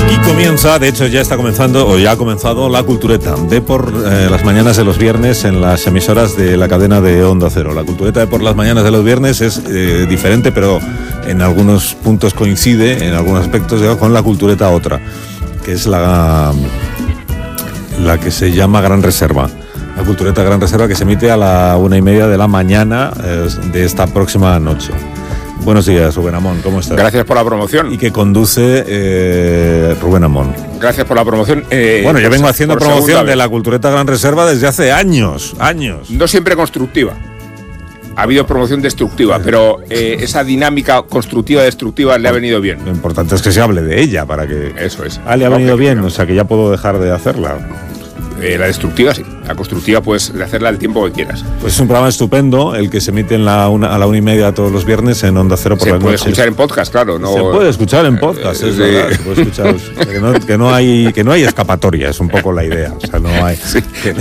Aquí comienza, de hecho ya está comenzando, o ya ha comenzado, La Cultureta, de por las mañanas de los viernes en las emisoras de la cadena de Onda Cero. La Cultureta de por las mañanas de los viernes es diferente, pero en algunos puntos coincide, en algunos aspectos, con La Cultureta otra, que es la que se llama Gran Reserva. La Cultureta Gran Reserva, que se emite a la 1:30 de la mañana de esta próxima noche. Buenos días, Rubén Amón, ¿cómo estás? Gracias por la promoción. Y que conduce Rubén Amón. Gracias por la promoción. Bueno, yo vengo haciendo promoción de La Cultureta Gran Reserva desde hace años. No siempre constructiva. Ha habido promoción destructiva, pero esa dinámica constructiva-destructiva le ha venido bien. Lo importante es que se hable de ella para que... Eso es. Le ha venido bien, o sea que ya puedo dejar de hacerla. La destructiva sí, la constructiva puedes hacerla el tiempo que quieras. Pues es un programa estupendo, el que se emite a la 1:30 todos los viernes en Onda Cero por la noche. Se puede escuchar en podcast, claro. No, se puede escuchar en podcast, es verdad. Se puede escuchar, que no hay escapatoria, es un poco la idea. O sea, no hay... Sí,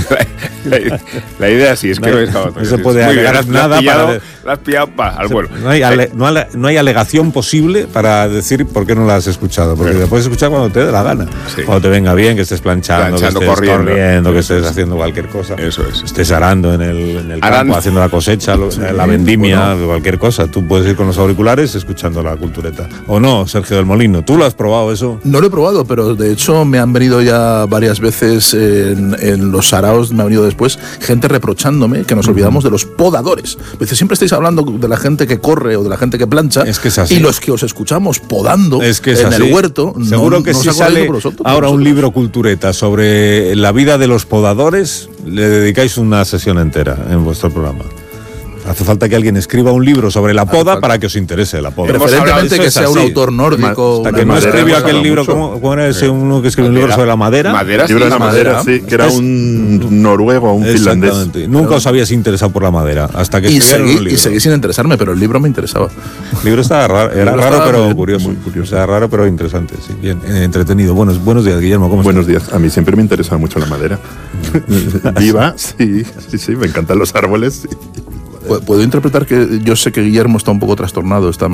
la idea sí, es que no hay escapatoria. No se puede alegar nada para... La has pillado, al vuelo. No hay alegación posible para decir por qué no la has escuchado, porque la puedes escuchar cuando te dé la gana. Sí. Cuando te venga bien, que estés planchando que estés corriendo, que estés haciendo cualquier cosa. Eso es. Estés arando en el campo, haciendo la cosecha, la vendimia, cualquier cosa. Tú puedes ir con los auriculares escuchando La Cultureta. ¿O no, Sergio del Molino? ¿Tú lo has probado eso? No lo he probado, pero de hecho me han venido ya varias veces en los saraos, me ha venido después gente reprochándome que nos olvidamos de los podadores. Dice, siempre estáis hablando de la gente que corre o de la gente que plancha, es que es así. Y los que os escuchamos podando es que es en así. El huerto. Seguro que si sale ahora un libro Cultureta sobre la vida de los podadores, le dedicáis una sesión entera en vuestro programa. Hace falta que alguien escriba un libro sobre la poda para que os interese la poda. Preferentemente que sea un autor nórdico. Hasta que no escribió aquel libro, ¿cómo era ese uno que escribió un libro sobre la madera? Libro de la madera, sí, que era un noruego o un finlandés. Nunca os habías interesado por la madera, hasta que escribieron un libro. Y seguí sin interesarme, pero el libro me interesaba. El libro estaba raro, era raro pero curioso. Muy curioso. O sea, raro pero interesante, sí, bien, entretenido. Buenos días, Guillermo, ¿cómo estás? Buenos días, a mí siempre me interesaba mucho la madera. Viva, sí, me encantan los árboles. Puedo interpretar que yo sé que Guillermo está un poco trastornado esta